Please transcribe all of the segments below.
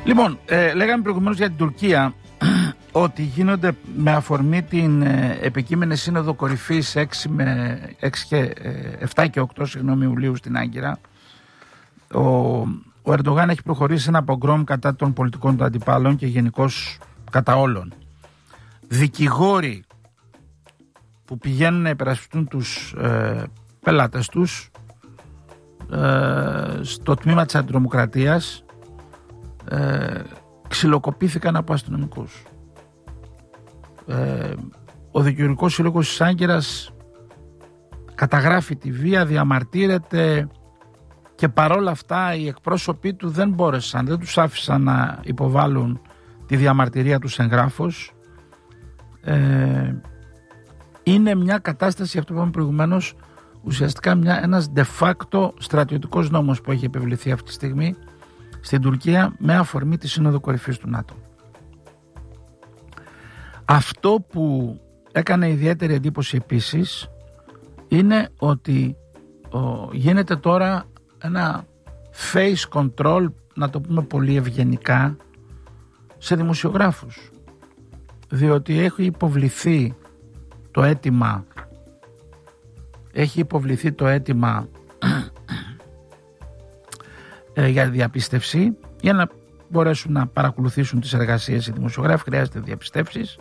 Λοιπόν, λέγαμε προηγουμένως για την Τουρκία ότι γίνονται με αφορμή την επικείμενη σύνοδο κορυφής 7 και 8 Ιουλίου στην Άγκυρα. Ο Ερντογάν έχει προχωρήσει ένα πογκρόμ κατά των πολιτικών του αντιπάλων και γενικώς κατά όλων. Δικηγόροι που πηγαίνουν να υπερασπιστούν τους πελάτες τους στο τμήμα της αντιτρομοκρατίας ξυλοκοπήθηκαν από αστυνομικούς. Ο Δικηγορικός Σύλλογος της Άγκυρας καταγράφει τη βία, διαμαρτύρεται και παρόλα αυτά οι εκπρόσωποι του δεν μπόρεσαν, δεν τους άφησαν να υποβάλουν τη διαμαρτυρία τους εγγράφως. Είναι μια κατάσταση, αυτό που είπαμε προηγουμένως, ουσιαστικά ένας de facto στρατιωτικός νόμος που έχει επιβληθεί αυτή τη στιγμή στην Τουρκία με αφορμή τη Σύνοδο Κορυφής του ΝΑΤΟ. Αυτό που έκανε ιδιαίτερη εντύπωση επίσης είναι ότι γίνεται τώρα ένα face control, να το πούμε πολύ ευγενικά, σε δημοσιογράφους, διότι έχει υποβληθεί το αίτημα για διαπίστευση για να μπορέσουν να παρακολουθήσουν τις εργασίες οι δημοσιογράφοι. Χρειάζεται διαπιστεύσεις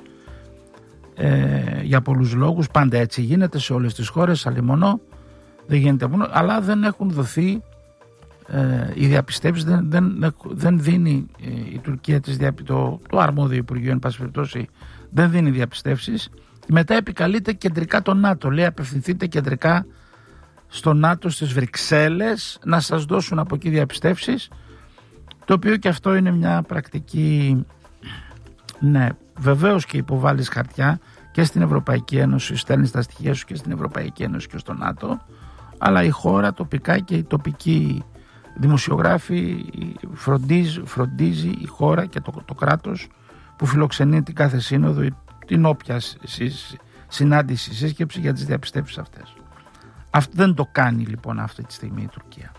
για πολλούς λόγους, πάντα έτσι γίνεται σε όλες τις χώρες, αλλημονό δεν γίνεται μόνο, αλλά δεν έχουν δοθεί οι διαπιστεύσεις, δεν δίνει η Τουρκία το αρμόδιο Υπουργείο εν πάση περιπτώσει, δεν δίνει διαπιστεύσεις. Μετά επικαλείται κεντρικά το ΝΑΤΟ, λέει απευθυνθείτε κεντρικά στο ΝΑΤΟ στις Βρυξέλλες να σας δώσουν από εκεί διαπιστεύσεις, το οποίο και αυτό είναι μια πρακτική. Ναι, βεβαίως και υποβάλλεις χαρτιά και στην Ευρωπαϊκή Ένωση, στέλνεις τα στοιχεία σου και στην Ευρωπαϊκή Ένωση και στο ΝΑΤΟ, αλλά η χώρα τοπικά και οι τοπικοί δημοσιογράφοι φροντίζει η χώρα και το κράτος που φιλοξενεί την κάθε σύνοδο, την όποια συνάντηση, σύσκεψη για τις διαπιστεύσεις αυτές. Αυτό δεν το κάνει λοιπόν αυτή τη στιγμή η Τουρκία.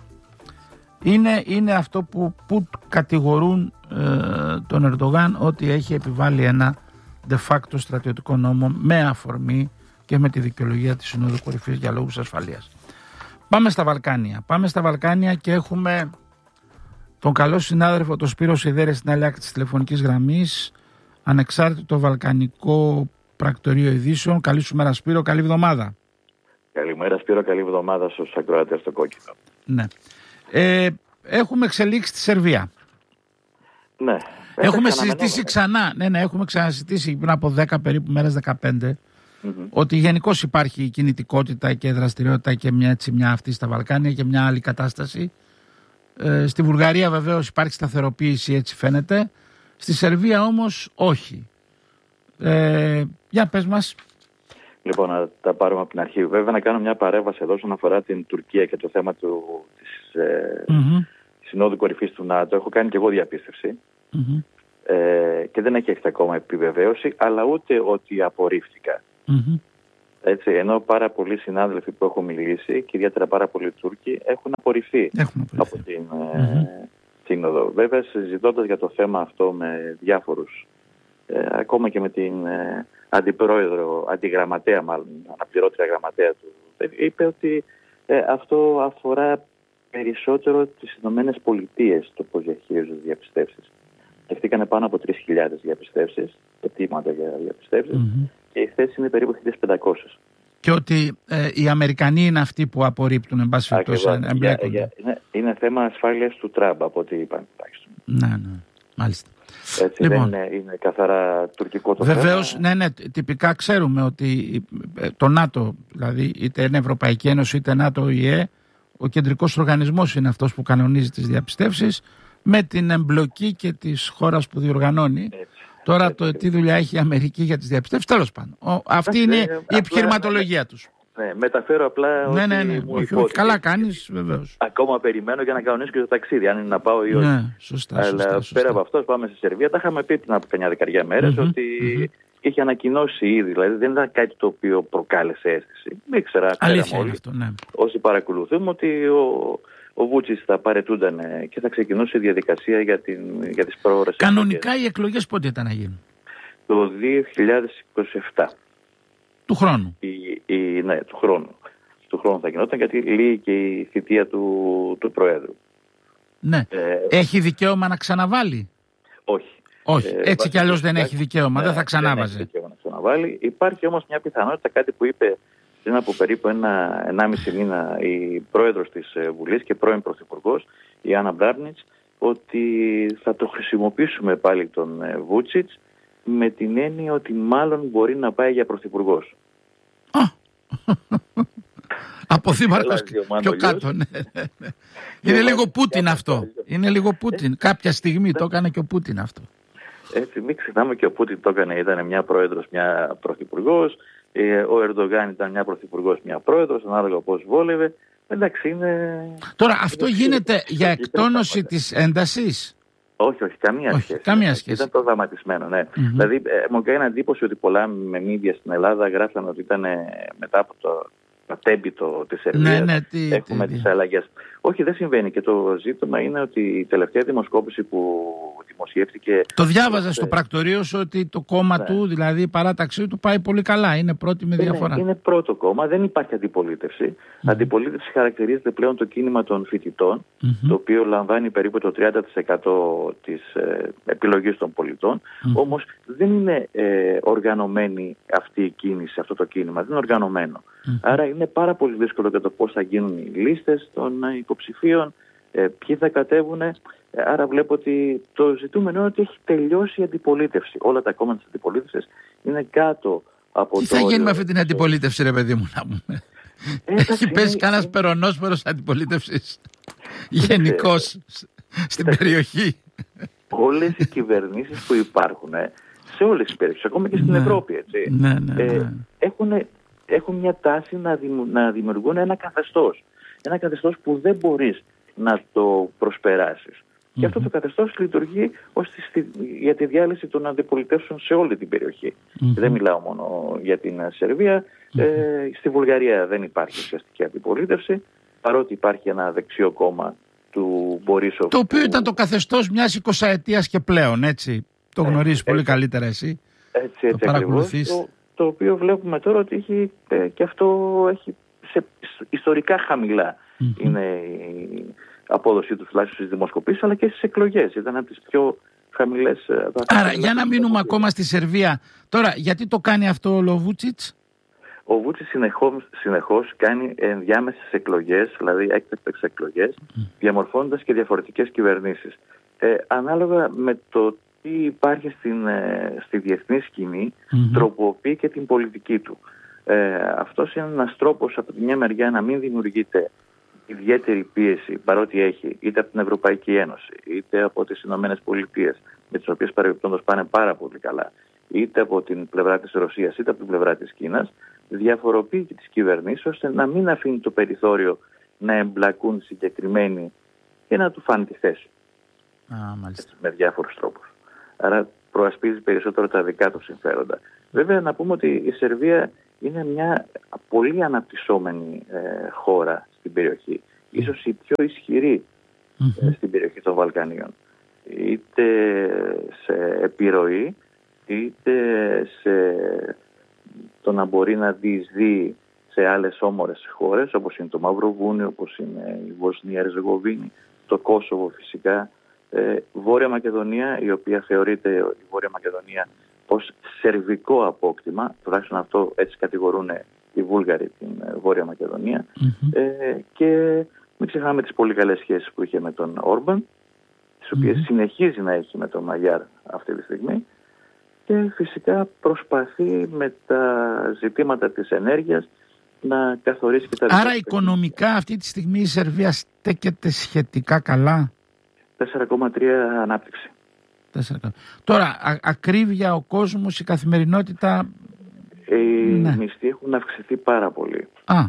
Είναι αυτό που κατηγορούν τον Ερντογάν, ότι έχει επιβάλει ένα de facto στρατιωτικό νόμο με αφορμή και με τη δικαιολογία της Συνόδου Κορυφής για λόγους ασφαλείας. Πάμε στα Βαλκάνια και έχουμε τον καλό συνάδελφο τον Σπύρο Σιδέρη στην άλλη άκρη της τηλεφωνικής γραμμής, ανεξάρτητο βαλκανικό πρακτορείο ειδήσεων. Καλή σου μέρα Σπύρο, καλή εβδομάδα. Καλημέρα Σπύρο, καλή εβδομάδα στους ακροατές στο Κόκκινο. Ναι. Έχουμε εξελίξει στη Σερβία. Ναι. Έχουμε συζητήσει ξανά. Ναι, έχουμε ξανασυζητήσει πριν από 10 περίπου μέρες, 15, ότι γενικώς υπάρχει κινητικότητα και δραστηριότητα και μια αυτή στα Βαλκάνια και μια άλλη κατάσταση. Στη Βουλγαρία βεβαίως υπάρχει σταθεροποίηση, έτσι φαίνεται. Στη Σερβία όμως όχι. Για πες μας. Λοιπόν, να τα πάρουμε από την αρχή. Βέβαια να κάνω μια παρέμβαση εδώ όσον αφορά την Τουρκία και το θέμα της Συνόδου Κορυφής του ΝΑΤΟ. Έχω κάνει και εγώ διαπίστευση και δεν έχει έρθει ακόμα επιβεβαίωση, αλλά ούτε ότι απορρίφθηκα. Έτσι, ενώ πάρα πολλοί συνάδελφοι που έχω μιλήσει και ιδιαίτερα πάρα πολλοί Τούρκοι έχουν απορριφθεί από την Σύνοδο. Βέβαια, συζητώντας για το θέμα αυτό με διάφορους, ακόμα και με την αντιγραμματέα, αναπληρώτρια γραμματέα του, είπε ότι αυτό αφορά περισσότερο τις Ηνωμένες Πολιτείες, το πώς διαχειρίζονται τις διαπιστεύσεις. Δεχτήκανε πάνω από 3.000 διαπιστεύσεις, αιτήματα για διαπιστεύσεις, και η θέση είναι περίπου 1.500. Και ότι οι Αμερικανοί είναι αυτοί που απορρίπτουν, εν πάση περιπτώσει, εμπλέκονται. Είναι θέμα ασφάλειας του Τραμπ, από ό,τι είπαν. Ναι, μάλιστα. Έτσι, λοιπόν, δεν είναι καθαρά τουρκικό το βεβαίως, θέμα. Ναι, τυπικά ξέρουμε ότι το ΝΑΤΟ, δηλαδή είτε είναι Ευρωπαϊκή Ένωση είτε ΝΑΤΟ ΙΕ, ο κεντρικός οργανισμός είναι αυτός που κανονίζει τις διαπιστεύσεις με την εμπλοκή και της χώρας που διοργανώνει. Τώρα τι δουλειά έχει η Αμερική για τις διαπιστεύσεις, τέλος πάντων. Αυτή είναι η επιχειρηματολογία τους. Ναι, μεταφέρω απλά ότι όχι, καλά κάνεις, βεβαίως. Ακόμα περιμένω για να κανονίσω και το ταξίδι, αν είναι να πάω ή όχι. Ναι, σωστά. Πέρα από αυτό, πάμε στη Σερβία. Τα είχαμε πει πριν από καμιά δεκαριά μέρες ότι είχε ανακοινώσει ήδη. Δηλαδή δεν ήταν κάτι το οποίο προκάλεσε αίσθηση. Δεν ήξερα. Αλήθεια είναι αυτό, ναι. Όσοι παρακολουθούμε ότι ο Βούτσιτς θα παρετούνταν και θα ξεκινούσε η διαδικασία για τις πρόορες. Κανονικά οι εκλογές πότε ήταν να γίνουν? Το 2027. Του χρόνου. Ναι, του χρόνου. Του χρόνου θα γινόταν, γιατί λύγει και η θητεία του Προέδρου. Ναι. Έχει δικαίωμα να ξαναβάλει? Όχι. Έτσι κι αλλιώς δεν έχει δικαίωμα, δεν θα ξανάβαζε. Δεν έχει δικαίωμα να ξαναβάλει. Υπάρχει όμως μια πιθανότητα, κάτι που είπε πριν από περίπου 1,5 μήνα η πρόεδρος της Βουλής και πρώην πρωθυπουργός, η Άννα Μπράμνιτς, ότι θα το χρησιμοποιήσουμε πάλι τον Βούτσιτς, με την έννοια ότι μάλλον μπορεί να πάει για πρωθυπουργός. Από δήμαρχος πιο κάτω, ναι. Είναι λίγο Πούτιν αυτό. Είναι λίγο Πούτιν. Κάποια στιγμή το έκανε και ο Πούτιν αυτό. Έτσι, μην ξεχνάμε, και ο Πούτιν το έκανε, ήταν μια πρόεδρος, μια πρωθυπουργός. Ο Ερντογάν ήταν μια πρωθυπουργός, μια πρόεδρος, ανάλογα πώς βόλευε. Εντάξει, είναι... Τώρα αυτό γίνεται για εκτόνωση της έντασης? Όχι, καμία σχέση. Ήταν προγραμματισμένο, ναι. Δηλαδή, μου κάνει εντύπωση ότι πολλά με μίδια στην Ελλάδα γράφαν ότι ήταν μετά από το ατέμπιτο της Σερβίας, έχουμε τις αλλαγές. Όχι, δεν συμβαίνει, και το ζήτημα είναι ότι η τελευταία δημοσκόπηση που δημοσιεύτηκε... Το διάβαζα στο πρακτορείο σου ότι το κόμμα του, δηλαδή η παράταξή του, πάει πολύ καλά, είναι πρώτη με διαφορά. Είναι πρώτο κόμμα, δεν υπάρχει αντιπολίτευση. Αντιπολίτευση χαρακτηρίζεται πλέον το κίνημα των φοιτητών, το οποίο λαμβάνει περίπου το 30% της επιλογής των πολιτών. Όμως δεν είναι οργανωμένη αυτή η κίνηση, αυτό το κίνημα, δεν είναι οργανωμένο. Άρα είναι πάρα πολύ δύσκολο για το πώς θα γίνουν οι λίστες των υποψηφίων, ποιοι θα κατέβουν. Άρα βλέπω ότι το ζητούμενο είναι ότι έχει τελειώσει η αντιπολίτευση. Όλα τα κόμματα της αντιπολίτευσης είναι κάτω από τι θα γίνει με αυτή την αντιπολίτευση, ρε παιδί μου, να πούμε? Έχει πέσει κανένας περονόσπερος αντιπολίτευσης γενικώς στην περιοχή? Όλες οι κυβερνήσεις που υπάρχουν σε όλες τις περιοχές, ακόμα και στην Ευρώπη, έτσι, έχουν μια τάση να δημιουργούν ένα καθεστώς. Ένα καθεστώς που δεν μπορείς να το προσπεράσεις. Και αυτό το καθεστώς λειτουργεί για τη διάλυση των αντιπολιτεύσεων σε όλη την περιοχή. Δεν μιλάω μόνο για την Σερβία. Στη Βουλγαρία δεν υπάρχει ουσιαστική αντιπολίτευση, παρότι υπάρχει ένα δεξιό κόμμα του Μπορίσοφ. Το οποίο ήταν το καθεστώς μιας 20ετίας και πλέον, έτσι. Το γνωρίζεις πολύ καλύτερα εσύ. Έτσι ακριβώς. Το οποίο βλέπουμε τώρα ότι έχει, και αυτό έχει ιστορικά χαμηλά. Είναι η απόδοσή του τουλάχιστον στις δημοσκοπήσεις, αλλά και στις εκλογές. Ήταν από τις πιο χαμηλές. Άρα, για να μείνουμε ακόμα στη Σερβία. Τώρα, γιατί το κάνει αυτό ο Βούτσιτς? Ο Βούτσιτς συνεχώς κάνει ενδιάμεσες εκλογές, δηλαδή έκτακτες εκλογές, διαμορφώνοντας και διαφορετικές κυβερνήσεις. Ανάλογα με το τι υπάρχει στη διεθνή σκηνή, τροποποιεί και την πολιτική του. Αυτός είναι ένας τρόπος από τη μια μεριά να μην δημιουργείται ιδιαίτερη πίεση, παρότι έχει, είτε από την Ευρωπαϊκή Ένωση, είτε από τις Ηνωμένες Πολιτείες, με τις οποίες παρεμπιπτόντως πάνε πάρα πολύ καλά, είτε από την πλευρά της Ρωσίας, είτε από την πλευρά της Κίνας, διαφοροποιεί και τις κυβερνήσεις ώστε να μην αφήνει το περιθώριο να εμπλακούν συγκεκριμένοι και να του φάνει τη θέση. Με διάφορους τρόπους. Άρα προασπίζει περισσότερο τα δικά του συμφέροντα. Βέβαια, να πούμε ότι η Σερβία είναι μια πολύ αναπτυσσόμενη χώρα στην περιοχή. Ίσως η πιο ισχυρή στην περιοχή των Βαλκανίων. Είτε σε επιρροή, είτε σε το να μπορεί να διεισδύει σε άλλες όμορες χώρες, όπως είναι το Μαυροβούνιο, όπως είναι η Βοσνία Ερζεγοβίνη, το Κόσοβο φυσικά, Βόρεια Μακεδονία, η οποία θεωρείται η Βόρεια Μακεδονία ως σερβικό απόκτημα, τουλάχιστον αυτό έτσι κατηγορούν οι Βούλγαροι την Βόρεια Μακεδονία, και μην ξεχνάμε τις πολύ καλές σχέσεις που είχε με τον Όρμπαν, τις οποίες συνεχίζει να έχει με τον Μαγιάρ αυτή τη στιγμή, και φυσικά προσπαθεί με τα ζητήματα της ενέργειας να καθορίσει και τα δικά. Άρα οικονομικά αυτή τη στιγμή η Σερβία στέκεται σχετικά καλά? 4,3 ανάπτυξη. 4. Τώρα, ακρίβεια, ο κόσμος, η καθημερινότητα... Οι μισθοί έχουν αυξηθεί πάρα πολύ.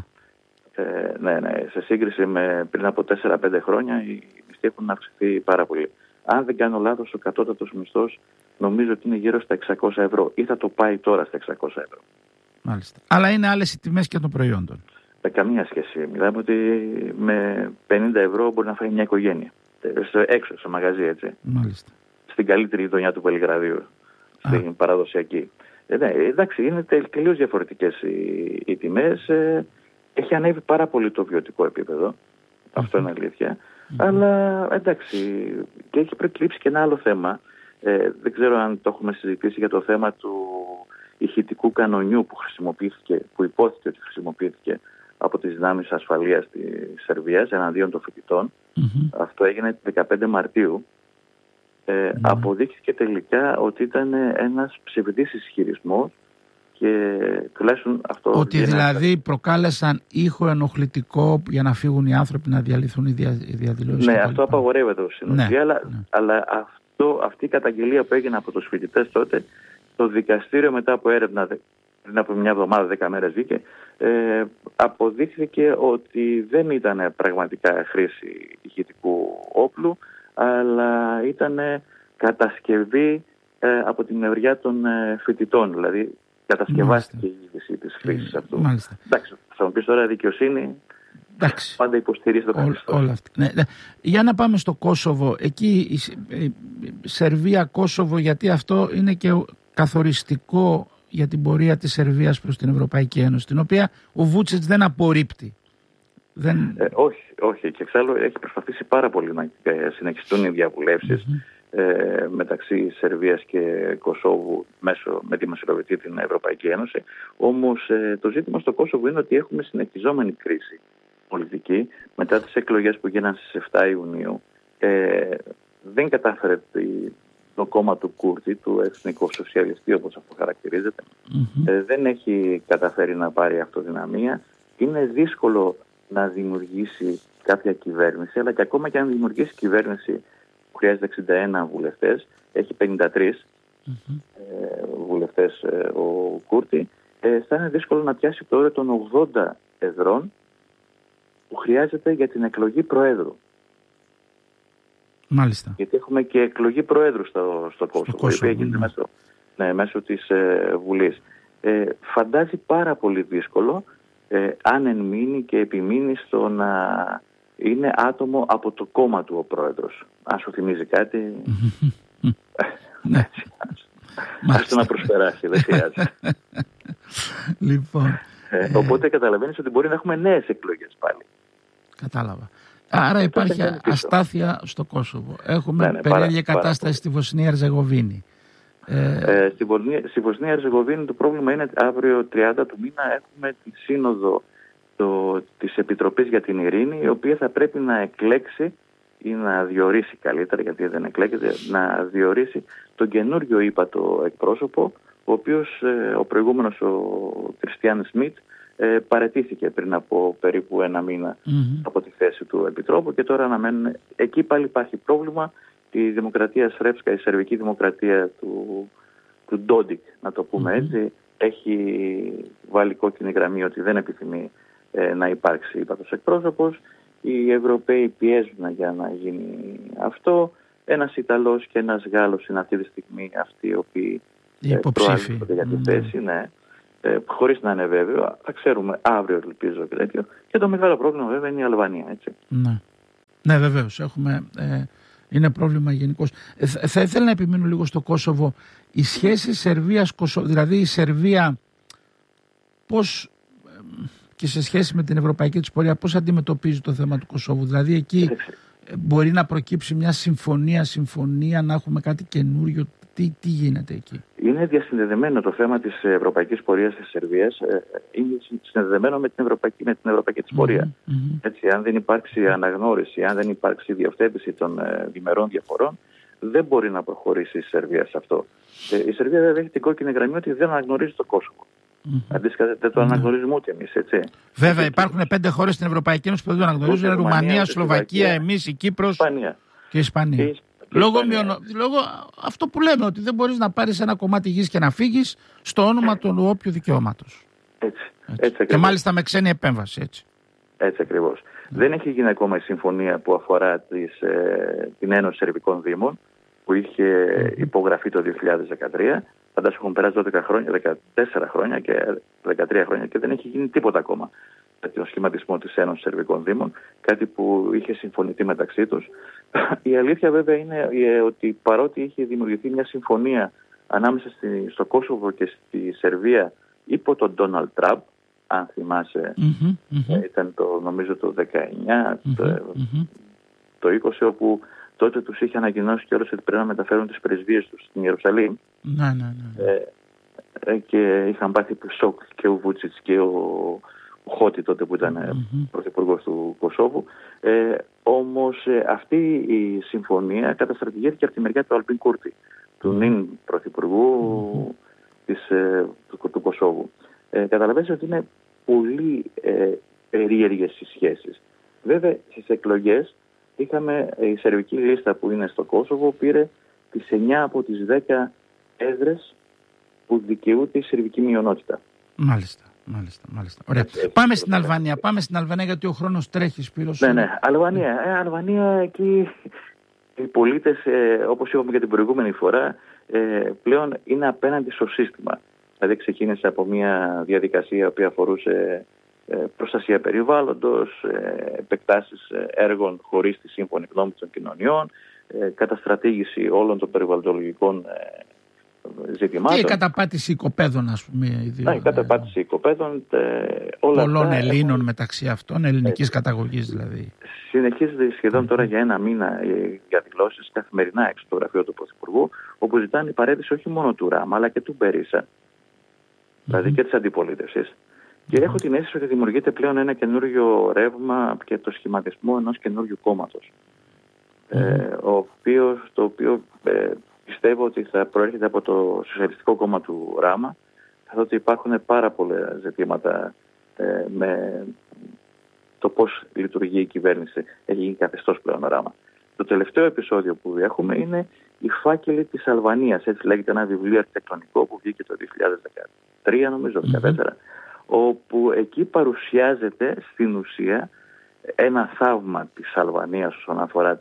Ναι, σε σύγκριση με πριν από 4-5 χρόνια, οι μισθοί έχουν αυξηθεί πάρα πολύ. Αν δεν κάνω λάθος, ο κατώτατος μισθός νομίζω ότι είναι γύρω στα 600 ευρώ ή θα το πάει τώρα στα 600 ευρώ. Μάλιστα. Αλλά είναι άλλες οι τιμές και των προϊόντων. Καμία σχέση. Μιλάμε ότι με 50 ευρώ μπορεί να φάει μια οικογένεια. Έξω, στο μαγαζί, έτσι. Μάλιστα. Στην καλύτερη γειτονιά του Βελιγραδίου, στην παραδοσιακή. Ναι, εντάξει, είναι τελείως διαφορετικές οι τιμές. Έχει ανέβει πάρα πολύ το βιωτικό επίπεδο. Αυτό είναι αλήθεια. Αλλά εντάξει, και έχει προκύψει και ένα άλλο θέμα. Δεν ξέρω αν το έχουμε συζητήσει για το θέμα του ηχητικού κανονιού που υπόθηκε ότι χρησιμοποιήθηκε από τις δυνάμεις ασφαλείας της Σερβίας εναντίον των φοιτητών. Αυτό έγινε την 15 Μαρτίου. Αποδείχθηκε τελικά ότι ήταν ένας ψευδής ισχυρισμός και τουλάχιστον αυτό... Ότι δηλαδή προκάλεσαν ήχο ενοχλητικό για να φύγουν οι άνθρωποι, να διαλυθούν οι διαδηλώσεις. Ναι, αυτό απαγορεύεται ως συνοδεία, αλλά αυτή η καταγγελία που έγινε από τους φοιτητές τότε, το δικαστήριο μετά από έρευνα, πριν από μια εβδομάδα, 10 μέρες βγήκε, αποδείχθηκε ότι δεν ήταν πραγματικά χρήση ηχητικού όπλου, αλλά ήταν κατασκευή από την μεριά των φοιτητών. Δηλαδή κατασκευάστηκε η είδηση της χρήσης αυτού. Μάλιστα. Εντάξει, θα μου πεις τώρα δικαιοσύνη. Εντάξει. Πάντα υποστηρίζει το καθεστώς. Όλα αυτά. Ναι. Για να πάμε στο Κόσοβο. Εκεί η Σερβία-Κόσοβο, γιατί αυτό είναι και καθοριστικό για την πορεία της Σερβίας προς την Ευρωπαϊκή Ένωση, την οποία ο Βούτσιτς δεν απορρίπτει. Όχι. Και εξάλλου έχει προσπαθήσει πάρα πολύ να συνεχιστούν οι διαβουλεύσεις μεταξύ Σερβίας και Κωσόβου με τη μεσολαβητή την Ευρωπαϊκή Ένωση. Όμως το ζήτημα στο Κόσοβο είναι ότι έχουμε συνεχιζόμενη κρίση πολιτική. Μετά τις εκλογές που γίνανε στις 7 Ιουνίου δεν κατάφερε το κόμμα του Κούρτη, του εθνικού σοσιαλιστή όπως αυτό χαρακτηρίζεται, δεν έχει καταφέρει να πάρει αυτοδυναμία. Είναι δύσκολο να δημιουργήσει κάποια κυβέρνηση, αλλά και ακόμα και αν δημιουργήσει κυβέρνηση που χρειάζεται 61 βουλευτές, έχει 53 βουλευτές ο Κούρτη, θα είναι δύσκολο να πιάσει το όριο των 80 εδρών που χρειάζεται για την εκλογή Προέδρου. Μάλιστα. Γιατί έχουμε και εκλογή Προέδρου στο Κόσοβο, η οποία γίνεται μέσω της Βουλής. Φαντάζει πάρα πολύ δύσκολο αν ενμείνει και επιμείνει στο να είναι άτομο από το κόμμα του ο πρόεδρος. Αν σου θυμίζει κάτι, ας το να προσπεράσει, δεν χρειάζεται. Λοιπόν, οπότε καταλαβαίνεις ότι μπορεί να έχουμε νέες εκλογές πάλι. Κατάλαβα. Άρα υπάρχει αστάθεια στο Κόσοβο. Έχουμε περίεργη κατάσταση στη Βοσνία Ερζεγοβίνη. Στη Βοσνία Ερζεγοβίνη το πρόβλημα είναι αύριο 30 του μήνα έχουμε τη σύνοδο της Επιτροπής για την Ειρήνη, η οποία θα πρέπει να εκλέξει ή να διορίσει καλύτερα, γιατί δεν εκλέγεται, να διορίσει τον καινούριο ύπατο εκπρόσωπο, ο οποίος ο προηγούμενος, ο Κριστιαν Σμιτ, παραιτήθηκε πριν από περίπου ένα μήνα από τη θέση του Επιτρόπου και τώρα αναμένουν. Εκεί πάλι υπάρχει πρόβλημα. Η Δημοκρατία Σρέψκα, η Σερβική Δημοκρατία του Ντόντικ, να το πούμε έτσι, έχει βάλει κόκκινη γραμμή ότι δεν επιθυμεί να υπάρξει ύπατος εκπρόσωπος. Οι Ευρωπαίοι πιέζουν για να γίνει αυτό. Ένας Ιταλός και ένας Γάλλος είναι αυτή τη στιγμή αυτοί οι οποίοι προάγονται για τη θέση. Ναι. Χωρίς να είναι βέβαιο, θα ξέρουμε αύριο, ελπίζω και τέτοιο. Και το μεγάλο πρόβλημα βέβαια είναι η Αλβανία, έτσι. Ναι, βεβαίως. Είναι πρόβλημα γενικώς. Θα ήθελα να επιμείνω λίγο στο Κόσοβο. Οι σχέσεις Σερβίας-Κόσοβο, δηλαδή η Σερβία πώς και σε σχέση με την ευρωπαϊκή της πορεία, πώς αντιμετωπίζει το θέμα του Κόσοβου. Δηλαδή εκεί μπορεί να προκύψει μια συμφωνία, να έχουμε κάτι καινούριο. Τι γίνεται εκεί? Είναι διασυνδεδεμένο το θέμα της ευρωπαϊκής πορείας της Σερβίας. Είναι συνδεδεμένο με την ευρωπαϊκή της πορεία. Έτσι, αν δεν υπάρξει αναγνώριση, αν δεν υπάρξει διευθέτηση των διμερών διαφορών, δεν μπορεί να προχωρήσει η Σερβία σε αυτό. Η Σερβία βέβαια έχει την κόκκινη γραμμή ότι δεν αναγνωρίζει το Κόσοβο. Αντίστοιχα δεν το αναγνωρίζουμε ούτε εμείς, έτσι. Βέβαια υπάρχουν 5 χώρες στην Ευρωπαϊκή Ένωση που δεν το αναγνωρίζουν. Είναι Ρουμανία, Σλοβακία, εμείς, η Κύπρος και η Ισπανία. Λόγω αυτό που λέμε, ότι δεν μπορείς να πάρεις ένα κομμάτι γης και να φύγεις στο όνομα του όποιου δικαιώματος. Έτσι. Και μάλιστα με ξένη επέμβαση. Έτσι ακριβώς. Δεν έχει γίνει ακόμα η συμφωνία που αφορά την Ένωση Σερβικών Δήμων, που είχε υπογραφεί το 2013. Φαντάσου έχουν περάσει 12 χρόνια, 14 χρόνια και 13 χρόνια και δεν έχει γίνει τίποτα ακόμα. τον σχηματισμό της Ένωσης Σερβικών Δήμων, κάτι που είχε συμφωνηθεί μεταξύ τους. Η αλήθεια βέβαια είναι ότι παρότι είχε δημιουργηθεί μια συμφωνία ανάμεσα στο Κόσοβο και στη Σερβία υπό τον Ντόναλντ Τραμπ, αν θυμάσαι, ήταν νομίζω το 19, το 20, όπου τότε τους είχε ανακοινώσει κιόλας ότι πρέπει να μεταφέρουν τις πρεσβείες τους στην Ιερουσαλήμ. Και είχαν πάθει σοκ και ο Βούτσιτς και ο Χότι τότε που ήταν πρωθυπουργός του Κωσόβου. Όμως αυτή η συμφωνία καταστρατηγήθηκε από τη μεριά του Αλμπίν Κούρτι, του νυν πρωθυπουργού του Κωσόβου. Καταλαβαίνετε ότι είναι πολύ περίεργες οι σχέσεις. Βέβαια στις εκλογές είχαμε η σερβική λίστα που είναι στο Κόσοβο πήρε τις 9 από τις 10 έδρες που δικαιούται η σερβική μειονότητα. Μάλιστα. Ωραία. Πάμε στην Αλβανία γιατί ο χρόνος τρέχει, Σπύρο. Ναι. Αλβανία εκεί οι πολίτες, όπως είπαμε και την προηγούμενη φορά, πλέον είναι απέναντι στο σύστημα. Δηλαδή ξεκίνησε από μια διαδικασία που αφορούσε προστασία περιβάλλοντος, επεκτάσεις έργων χωρίς τη σύμφωνη γνώμη των κοινωνιών, καταστρατήγηση όλων των περιβαλλοντολογικών ζητημάτων. Και η καταπάτηση οικοπαίδων, ας πούμε. Η καταπάτηση οικοπαίδων. Πολλών Ελλήνων μεταξύ αυτών, ελληνικής καταγωγής δηλαδή. Συνεχίζεται σχεδόν τώρα για ένα μήνα οι διαδηλώσεις καθημερινά έξω στο γραφείο του Πρωθυπουργού, όπου ζητάνε η παρέτηση όχι μόνο του Ράμα, αλλά και του Μπερίσα, δηλαδή και της αντιπολίτευσης. Και έχω την αίσθηση ότι δημιουργείται πλέον ένα καινούριο ρεύμα και το σχηματισμό ενός καινούριου κόμματος, το οποίο πιστεύω ότι θα προέρχεται από το Σοσιαλιστικό Κόμμα του Ράμα, καθότι υπάρχουν πάρα πολλά ζητήματα με το πώς λειτουργεί η κυβέρνηση. Έχει γίνει καθεστώς πλέον Ράμα. Το τελευταίο επεισόδιο που έχουμε είναι οι φάκελοι της Αλβανίας, έτσι λέγεται ένα βιβλίο αρχιτεκτονικό που βγήκε το 2013, νομίζω, 2014, όπου εκεί παρουσιάζεται στην ουσία ένα θαύμα της Αλβανίας όσον αφορά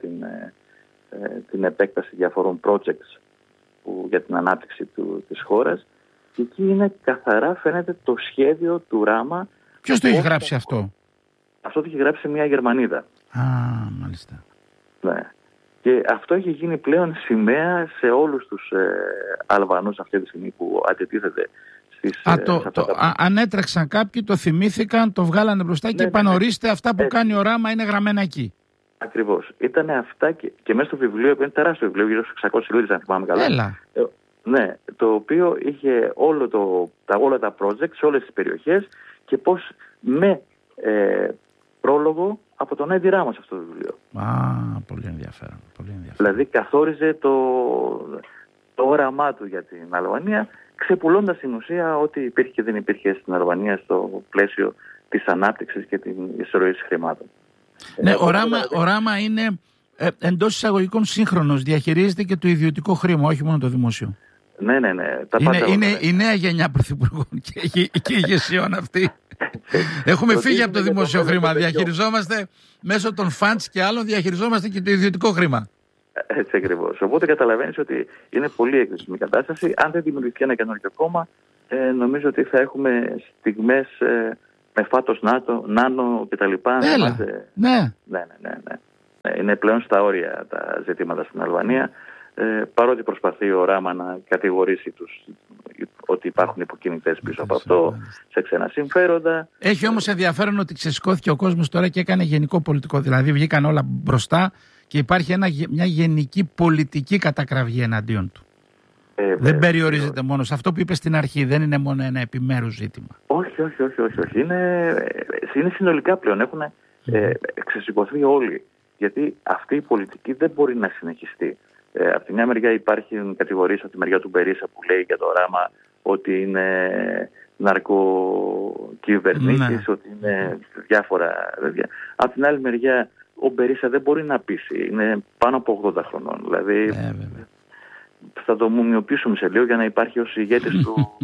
την επέκταση διαφορών projects για την ανάπτυξη της χώρας, και εκεί είναι καθαρά φαίνεται το σχέδιο του Ράμα. Ποιος το έχει γράψει αυτό? Αυτό το έχει γράψει μια Γερμανίδα. Μάλιστα. Ναι. Και αυτό έχει γίνει πλέον σημαία σε όλους τους Αλβανούς αυτή τη στιγμή που αντιτίθεται στις... Αν έτρεξαν κάποιοι, το θυμήθηκαν, το βγάλανε μπροστά και είπαν ορίστε αυτά που κάνει ο Ράμα είναι γραμμένα εκεί. Ακριβώς. Ήταν αυτά και μέσα στο βιβλίο, που είναι τεράστιο βιβλίο, γύρω στους 600 σελίδες αν θυμάμαι καλά. Ναι, το οποίο είχε όλα τα projects σε όλες τις περιοχές και πώς με πρόλογο από τον Έντι Ράμα σε αυτό το βιβλίο. Πολύ ενδιαφέρον. Δηλαδή καθόριζε το όραμά του για την Αλβανία, ξεπουλώντας στην ουσία ό,τι υπήρχε και δεν υπήρχε στην Αλβανία στο πλαίσιο της ανάπτυξης και της εισρωής χρημάτων. Ναι, ο Ράμα είναι εντός εισαγωγικών σύγχρονος, διαχειρίζεται και το ιδιωτικό χρήμα, όχι μόνο το δημόσιο. Ναι. Είναι η νέα γενιά πρωθυπουργών και ηγεσιών αυτή. Έχουμε φύγει από το δημόσιο χρήμα. Διαχειριζόμαστε μέσω των funds και άλλων, διαχειριζόμαστε και το ιδιωτικό χρήμα. Έτσι ακριβώς. Οπότε καταλαβαίνεις ότι είναι πολύ έκρησιμη κατάσταση. Αν δεν δημιουργηθεί ένα καινούργιο κόμμα, νομίζω ότι θα έχουμε στιγμές με φάτος νάνο κτλ. Ναι. Είναι πλέον στα όρια τα ζητήματα στην Αλβανία. Παρότι προσπαθεί ο Ράμα να κατηγορήσει ότι υπάρχουν υποκινητές πίσω από αυτό, σε ξένα συμφέροντα. Έχει όμως ενδιαφέρον ότι ξεσηκώθηκε ο κόσμος τώρα και έκανε γενικό πολιτικό. Δηλαδή βγήκαν όλα μπροστά και υπάρχει μια γενική πολιτική κατακραυγή εναντίον του. Δεν περιορίζεται μόνο σε αυτό που είπε στην αρχή, δεν είναι μόνο ένα επιμέρους ζήτημα. Όχι. Είναι συνολικά πλέον. Έχουν ξεσηκωθεί όλοι. Γιατί αυτή η πολιτική δεν μπορεί να συνεχιστεί. Από τη μια μεριά υπάρχουν κατηγορίες από τη μεριά του Μπερίσα που λέει για το Ράμα ότι είναι ναρκοκυβερνήτης, ότι είναι διάφορα. Από την άλλη μεριά ο Μπερίσα δεν μπορεί να πείσει. Είναι πάνω από 80 χρονών. Δηλαδή θα το μουμιοποιήσουμε σε λίγο για να υπάρχει ως ηγέτης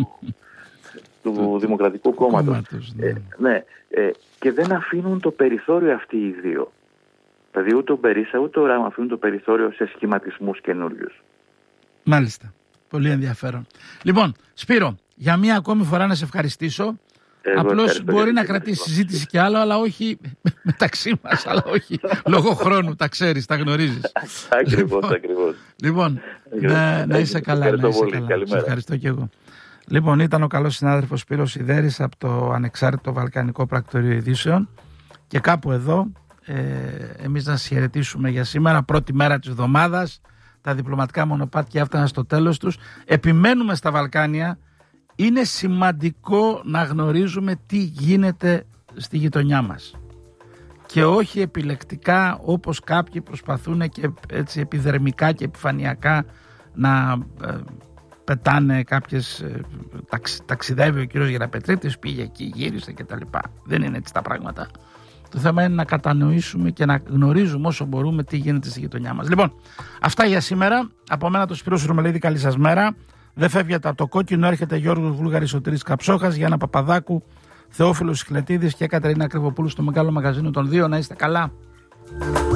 του Δημοκρατικού Κόμματος. Και δεν αφήνουν το περιθώριο αυτοί οι δύο. Δηλαδή ούτε ο Μπερίσα ούτε ο Ράμα αφήνουν το περιθώριο σε σχηματισμούς καινούριους. Μάλιστα. Πολύ ενδιαφέρον. Λοιπόν, Σπύρο, για μία ακόμη φορά να σε ευχαριστήσω. Απλώς μπορεί να κρατήσει συζήτηση κι άλλο, αλλά όχι μεταξύ μας, αλλά όχι λόγω χρόνου. Τα ξέρεις, τα γνωρίζεις. Ακριβώς. Λοιπόν, να είσαι καλά. Σε ευχαριστώ κι εγώ. Λοιπόν, ήταν ο καλός συνάδελφος Σπύρος Σιδέρης από το Ανεξάρτητο Βαλκανικό Πρακτορείο Ειδήσεων. Και κάπου εδώ εμείς να σας χαιρετήσουμε για σήμερα, πρώτη μέρα της εβδομάδας. Τα διπλωματικά μονοπάτια έφταναν στο τέλος τους. Επιμένουμε στα Βαλκάνια. Είναι σημαντικό να γνωρίζουμε τι γίνεται στη γειτονιά μας. Και όχι επιλεκτικά όπως κάποιοι προσπαθούν και έτσι επιδερμικά και επιφανειακά να πετάνε κάποιες... Ταξιδεύει ο κύριος Γεραπετρίτης, πήγε εκεί, γύρισε κτλ. Δεν είναι έτσι τα πράγματα. Το θέμα είναι να κατανοήσουμε και να γνωρίζουμε όσο μπορούμε τι γίνεται στη γειτονιά μας. Λοιπόν, αυτά για σήμερα. Από μένα το Σπύρος Ρωμελίδη, καλή σας μέρα. Δεν φεύγετε από το κόκκινο, έρχεται Γιώργος Βούλγαρης, Σωτήρης Καψόχας, Γιάννα Παπαδάκου, Θεόφιλος Σιχλετίδης και Κατερίνα Κρυβοπούλου στο Μεγάλο Μαγαζίνο των 2. Να είστε καλά.